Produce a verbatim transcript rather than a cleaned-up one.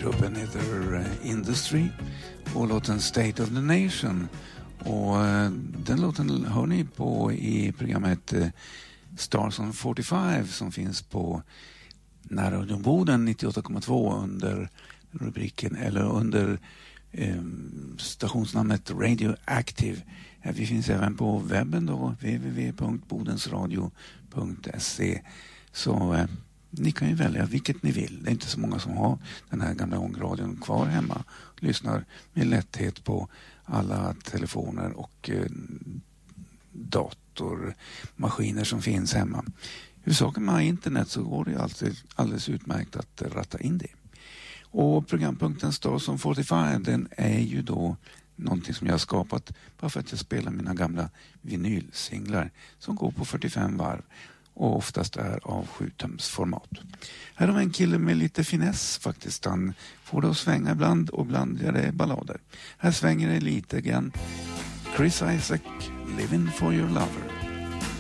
Gruppen heter Industry och låten State of the Nation. Och den låten hör ni på i programmet Stars on fyrtiofem som finns på närradion Boden nittioåtta komma två under rubriken eller under eh, stationsnamnet Radioactive. Vi finns även på webben då, w w w punkt bodensradio punkt se. Så eh, ni kan ju välja vilket ni vill. Det är inte så många som har den här gamla ångradion kvar hemma. Lyssnar med lätthet på alla telefoner och eh, datormaskiner som finns hemma. Hur saker med internet så går det alltid alldeles utmärkt att ratta in det. Och programpunkten Stars on fyrtiofem, den är ju då någonting som jag har skapat bara för att jag spelar mina gamla vinylsinglar som går på fyrtiofem varv och oftast är av sju-tumsformat. Här har vi en kille med lite finess faktiskt. Han får det att svänga ibland och ibland är det ballader. Här svänger det lite grann. Chris Isaak, Living for your lover.